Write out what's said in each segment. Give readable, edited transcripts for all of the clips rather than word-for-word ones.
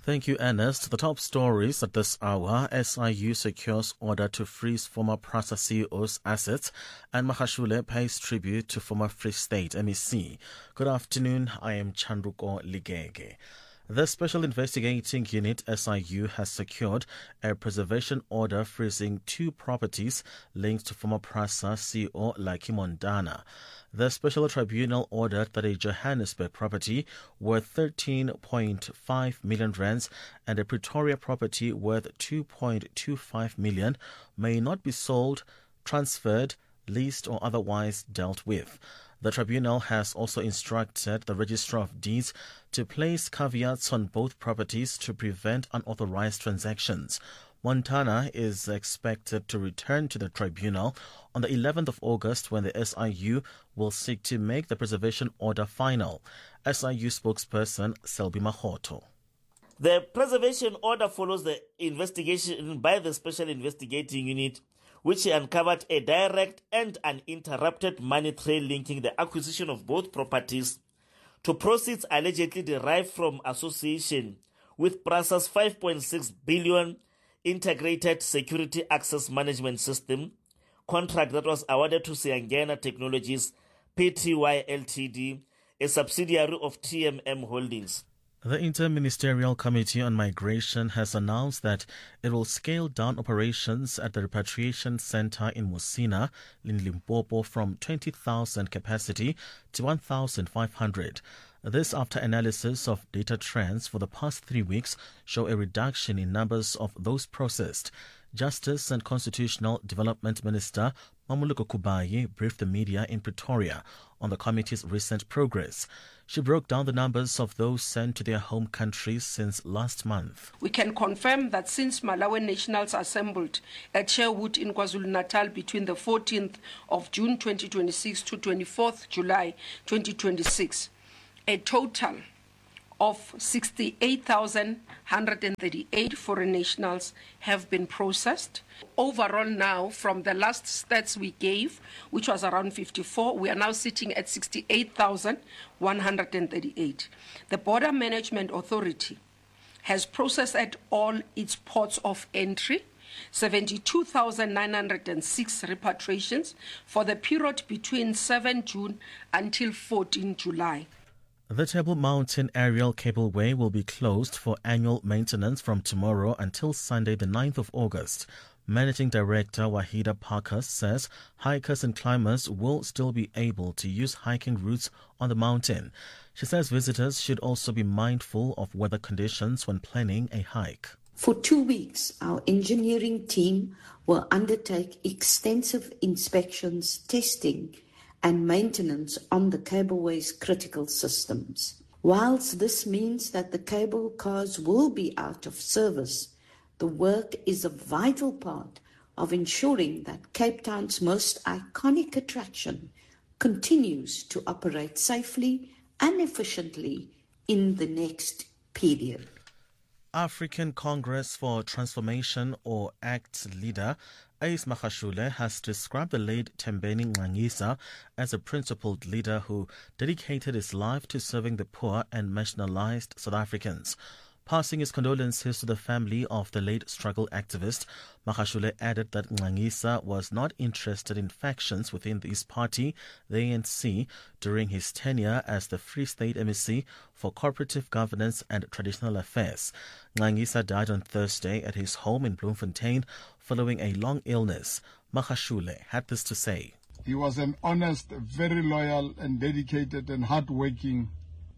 Thank you, Ernest. The top stories at this hour: SIU secures order to freeze former PRASA CEO's assets, and Magashule pays tribute to former Free State MEC. Good afternoon, I am Chanduko Ligege. The Special Investigating Unit, SIU, has secured a preservation order freezing two properties linked to former PRASA CEO Lucky Mondana. The Special Tribunal ordered that a Johannesburg property worth 13.5 million rands and a Pretoria property worth 2.25 million may not be sold, transferred, leased or otherwise dealt with. The tribunal has also instructed the Registrar of Deeds to place caveats on both properties to prevent unauthorized transactions. Montana is expected to return to the tribunal on the 11th of August when the SIU will seek to make the preservation order final. SIU spokesperson Selby Mahoto. The preservation order follows the investigation by the Special Investigating Unit, which uncovered a direct and uninterrupted money trail linking the acquisition of both properties to proceeds allegedly derived from association with PRASA's 5.6 billion Integrated Security Access Management System contract that was awarded to Siangena Technologies Pty Ltd, a subsidiary of TMM Holdings. The Interministerial Committee on Migration has announced that it will scale down operations at the repatriation center in Musina, in Limpopo, from 20,000 capacity to 1,500. This after analysis of data trends for the past 3 weeks show a reduction in numbers of those processed. Justice and Constitutional Development Minister Mamuluko Kubayi briefed the media in Pretoria on the committee's recent progress. She broke down the numbers of those sent to their home countries since last month. We can confirm that since Malawian nationals assembled at Sherwood in KwaZulu-Natal between the 14th of June 2026 to 24th July 2026, a total of 68,138 foreign nationals have been processed. Overall now, from the last stats we gave, which was around 54, we are now sitting at 68,138. The Border Management Authority has processed at all its ports of entry 72,906 repatriations for the period between 7 June until 14 July. The Table Mountain Aerial Cableway will be closed for annual maintenance from tomorrow until Sunday, the 9th of August. Managing Director Wahida Parker says hikers and climbers will still be able to use hiking routes on the mountain. She says visitors should also be mindful of weather conditions when planning a hike. For 2 weeks, our engineering team will undertake extensive inspections, testing, and maintenance on the cableway's critical systems. Whilst this means that the cable cars will be out of service, the work is a vital part of ensuring that Cape Town's most iconic attraction continues to operate safely and efficiently in the next period. African Congress for Transformation, or ACT leader Ace Magashule has described the late Tembeni Ngangisa as a principled leader who dedicated his life to serving the poor and marginalized South Africans. Passing his condolences to the family of the late struggle activist, Magashule added that Ngangisa was not interested in factions within his party, the ANC, during his tenure as the Free State MEC for Cooperative Governance and Traditional Affairs. Ngangisa died on Thursday at his home in Bloemfontein following a long illness. Magashule had this to say. He was an honest, very loyal and dedicated and hard-working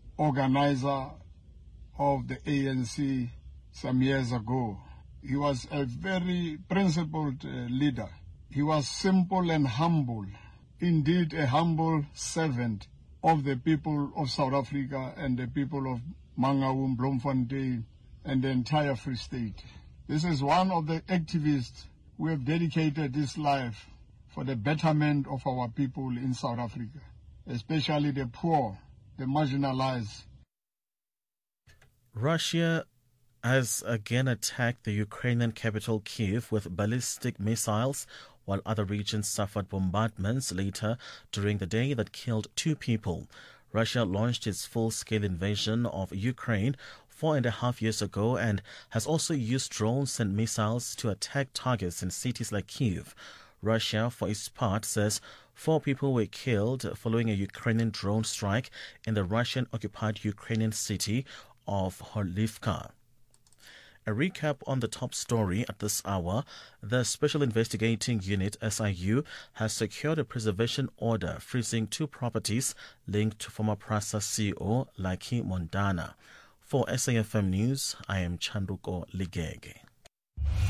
organizer of the ANC some years ago. He was a very principled leader. He was simple and humble, indeed a humble servant of the people of South Africa and the people of Mangaung, Bloemfontein, and the entire Free State. This is one of the activists who have dedicated his life for the betterment of our people in South Africa, especially the poor, the marginalized. Russia has again attacked the Ukrainian capital Kyiv with ballistic missiles, while other regions suffered bombardments later during the day that killed 2 people. Russia launched its full-scale invasion of Ukraine 4.5 years ago and has also used drones and missiles to attack targets in cities like Kyiv. Russia, for its part, says 4 people were killed following a Ukrainian drone strike in the Russian-occupied Ukrainian city of Horlivka. A recap on the top story at this hour. The Special Investigating Unit, SIU, has secured a preservation order freezing 2 properties linked to former PRASA CEO Lucky Mondana. For SAFM News, I am Chanduko Ligege.